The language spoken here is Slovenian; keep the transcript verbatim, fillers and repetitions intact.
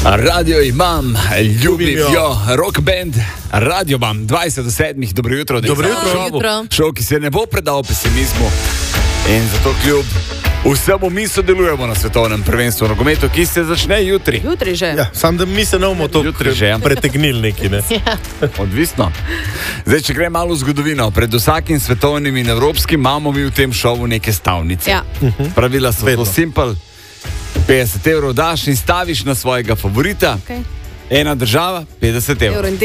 Radio imam, ljubim jo, rock band, radio imam, dvajset do sedmih, dobro jutro. Dobro jutro. Šovu, šov, ki se ne bo predal pesimizmu in zato kljub vsemu mi sodelujemo na svetovnem prvenstvu nogometu, ki se začne jutri. Jutri že. Ja, sam da mi se ne bomo to pretegnili neki, ne? Ja. Odvisno. Zdaj, če gre malo v zgodovino, pred vsakim svetovnim in evropskim imamo mi v tem šovu neke stavnice. Ja. Pravila so Vedno. zelo simpel. petdeset evrov daš in staviš na svojega favorita. Okay. Ena država, petdeset evrov.